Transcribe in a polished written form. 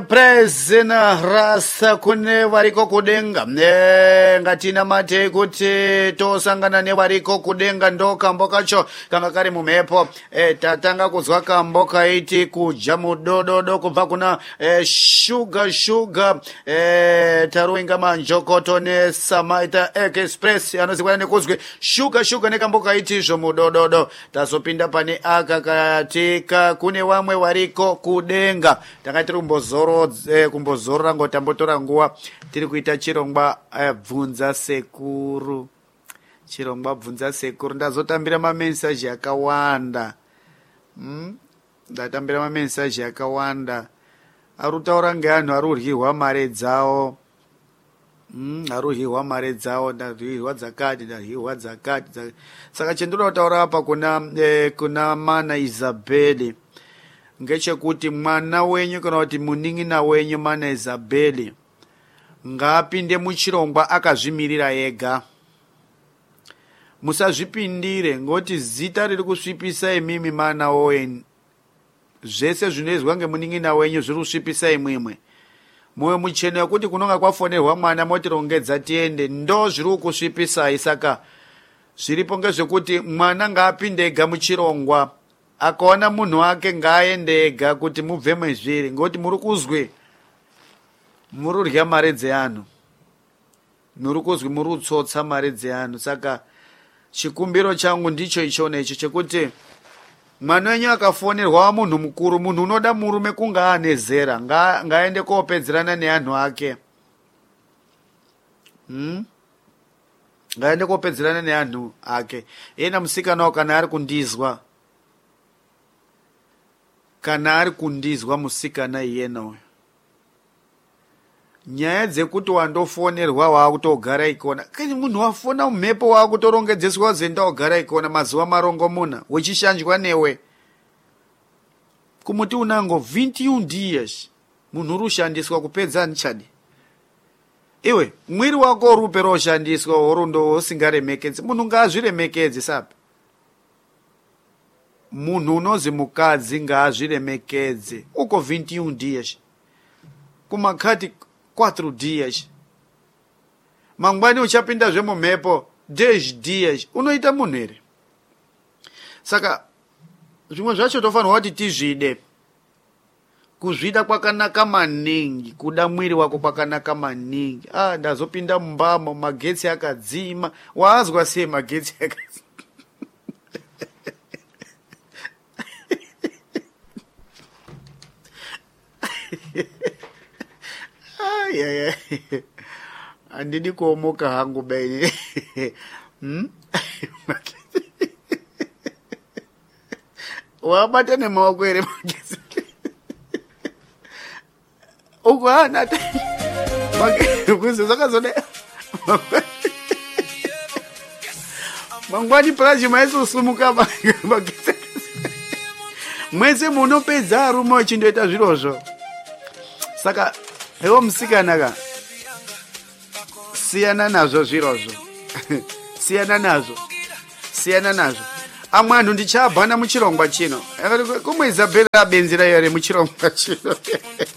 praise na rasa kune variko kudenga ngatina mate kuti tosangana nevariko kudenga ndo kambo kacho kanga kari mumhepo tatanga kuzwa kambo kaiti kuja mudododo kubva kuna shuga taruinga manjokoto nesamaita express anozikwana nekuzwe shuga nekambo kaiti izvo mudododo tazopinda pane aka katika kune vamwe variko kudenga takati kumbozorora ngotambotora nguva tiri kuita chirongwa bvunza sekuru ndazotambira mamesaji akawanda ndatambira mamesaji akawanda ari kutaura ngeanhu ari kuryirwa mare dzavo aruhirwa mare dzavo ndarwirwa dzakati saka chendinoda kutaura apa kuna mana Isabeli ngechekuti mwana wenyu kana kuti munin'ina wenyu mana Isabeli ngaapinde muchirongwa akazvimirira ega, musazvipindire ngoti zita riri kusvipisa imimi mana wenyu. Zvese zvinoizwa ngemunin'ina wenyu zviri kusvipisa imwimwe. Mwoyo mucheno wekuti kunonga kwafonerwa mwana motirongedza tiende ndo zviri kusvipisai. Saka zviripo ngezvekuti mwana ngaapinde ega muchirongwa, akaona munhu wake ngaaende ega kuti mubve mwezviri, ngoti muri kuzwe muri kurya mare dzeanhu, muri kuzwe muri kutsotsa mare dzeanhu. Saka chikumbiro changu ndicho ichona icho chekuti mwana wenyu akafonerwa wa munhu mukuru, munhu unoda murume kunga ane zera, ngaende koopedzerana neanhu ake. Ngaende koopedzerana neanhu ake. Ena musikanawo kana ari kundizwa musikana iyena uyo, nyaya dzekuti wandofonerwa waakutogara ikona, kani munhu wafona mumhepo waakutorongedzeswa zenda wagara ikona mazuva marongomuna wechishanjwa newe kumuti unango 21 dias munhu uri kushandiswa kupedza nichadi. Iwe mwiri wako uri upera kushandiswa horondo usingaremekedzi. Munhu ngaazviremekedze sapi. Munhu unozi mukadzi ngaazviremekedze. Uko 21 dias kumakati 4 dias mangwani uchapindazve mumhepo 10 dias unoita munhu here? Saka zvimwe zvacho tofanirwa kuti tizvide. Kuzvida kwakanaka maningi, kuda mwiri wako kwakanaka maningi. Ndazopinda mumbamo magetsi akadzima. Waazwa sei magetsi akadzima? Andidi kuomoka hangu bei. Wabata nemaoko ere magetsi? Uko anata magetsi zvakazode mangwani praji maisosumuka magetsi. Mwese munopedza arume wachindoita zvirozvo. Saka ewo musikana siyana nazvo zvirozvo. siyana nazvo. Amwe anhu ndichabhana muchirongwa chino. Kumwe Isabella abenzira yare muchirongwa chino.